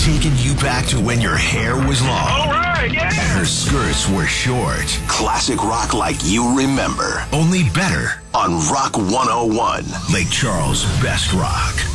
taking you back to when your hair was long. All right, yeah. And her skirts were short. Classic rock like you remember. Only better. On Rock 101. Lake Charles' best rock.